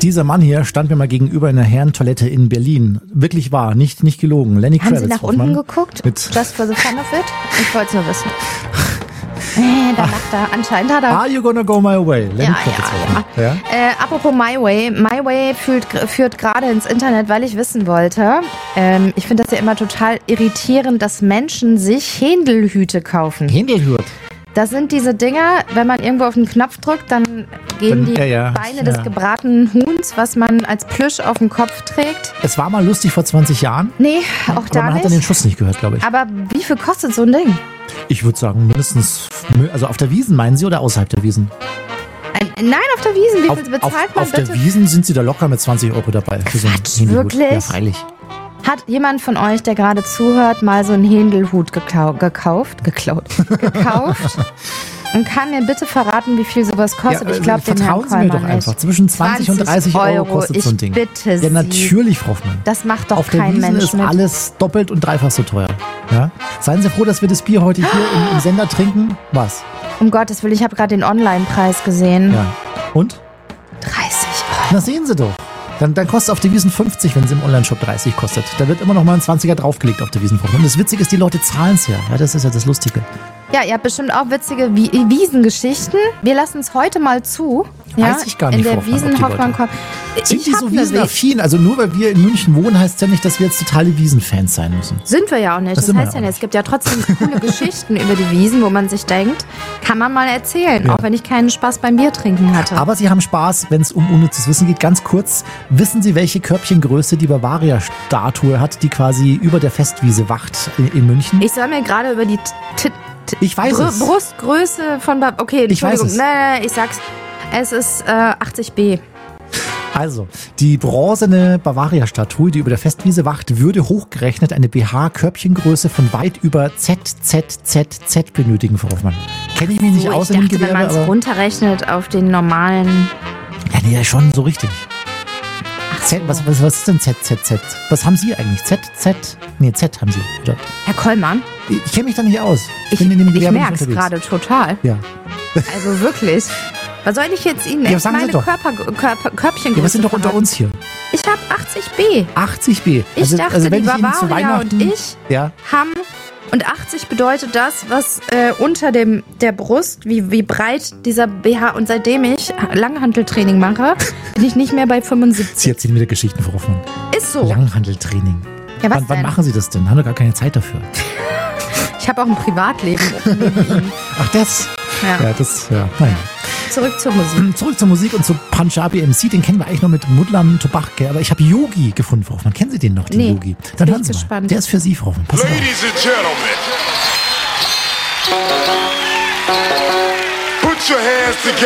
Dieser Mann hier stand mir mal gegenüber in einer Herrentoilette in Berlin. Wirklich wahr, nicht gelogen. Lenny Kravitz. Haben Sie nach unten geguckt? Just for the fun of it? Ich wollte es nur wissen. Da lacht er. Anscheinend hat er... Are you gonna go my way? Lenny Kravitz. Ja. Apropos My Way. My Way führt gerade ins Internet, weil ich wissen wollte. Ich finde das ja immer total irritierend, dass Menschen sich Händelhüte kaufen. Händelhüte? Das sind diese Dinger, wenn man irgendwo auf den Knopf drückt, dann gehen die Beine des gebratenen Huhns, was man als Plüsch auf dem Kopf trägt. Es war mal lustig vor 20 Jahren. Nee, auch da nicht. Aber man hat dann den Schuss nicht gehört, glaube ich. Aber wie viel kostet so ein Ding? Ich würde sagen, mindestens, also auf der Wiesn meinen Sie oder außerhalb der Wiesn? Nein, auf der Wiesn. Wie viel bezahlt man auf bitte? Auf der Wiesn sind Sie da locker mit 20 € dabei. Für so einen wirklich? Ja, freilich. Hat jemand von euch, der gerade zuhört, mal so einen Händelhut gekauft und kann mir bitte verraten, wie viel sowas kostet? Ja, ich glaube, den vertrauen Sie mir doch einfach. Zwischen 20 und 30 € kostet so ein Ding. Bitte ja, natürlich, Frau Hoffmann. Das macht doch auf kein Mensch mit. Auf der Wiesn ist alles doppelt und dreifach so teuer. Ja? Seien Sie froh, dass wir das Bier heute hier im Sender trinken. Was? Um Gottes Willen, ich habe gerade den Online-Preis gesehen. Ja. Und? 30 €. Na, sehen Sie doch. Dann kostet auf der Wiesn 50, wenn es im Onlineshop 30 kostet. Da wird immer noch mal ein 20er draufgelegt auf der Wiesn. Und das Witzige ist, die Leute zahlen es ja. Ja. Das ist ja das Lustige. Ja, ihr habt bestimmt auch witzige Wiesengeschichten. Wir lassen es heute mal zu. Ja, weiß ich gar nicht, in der Wiesen-Hoffmann kommt. Sind die so wiesenaffin? Also nur weil wir in München wohnen, heißt ja nicht, dass wir jetzt totale Wiesen-Fans sein müssen. Sind wir ja auch nicht. Das heißt ja nicht. Es gibt ja trotzdem coole Geschichten über die Wiesen, wo man sich denkt, kann man mal erzählen. Ja. Auch wenn ich keinen Spaß beim Biertrinken hatte. Aber Sie haben Spaß, wenn es um unnützes Wissen geht. Ganz kurz, wissen Sie, welche Körbchengröße die Bavaria-Statue hat, die quasi über der Festwiese wacht in München? Ich soll mir gerade über die ich weiß es. Brustgröße von... Okay, Entschuldigung. Nein, ich sag's. Es ist 80B. Also, die bronzene Bavaria-Statue, die über der Festwiese wacht, würde hochgerechnet eine BH-Körbchengröße von weit über ZZZZ benötigen, Frau Hoffmann. Kenne ich mich nicht aus in dem Gewerbe. Wenn man es runterrechnet auf den normalen... Ja, nee, schon so richtig. Was ist denn ZZZ? Was haben Sie eigentlich? Nee, Z haben Sie, oder? Herr Kollmann? Ich kenne mich da nicht aus. Ich merke es gerade total. Ja. Also wirklich. Was soll ich jetzt Ihnen echt meine Körbchengröße ja, was sind doch unter uns hier? Ich habe 80B. 80B? Ich dachte, die Bavaria und ich haben... Und 80 bedeutet das, was unter der Brust, wie breit dieser BH. Und seitdem ich Langhanteltraining mache, bin ich nicht mehr bei 75. Sie erzählen wieder Geschichten, Frau Hoffmann. Ist so. Langhanteltraining. Ja, wann machen Sie das denn? Haben doch gar keine Zeit dafür. Ich habe auch ein Privatleben. Ach, das? Naja. Zurück zur Musik. Zurück zur Musik und zu Punjabi MC. Den kennen wir eigentlich noch mit Mudlam Tobacke. Aber ich habe Yogi gefunden, Frau Hoffmann. Kennen Sie den noch, den Yogi? Dann hören Sie mal. Der ist für Sie, Frau Hoffmann. Pass Ladies and Gentlemen, put your hands together.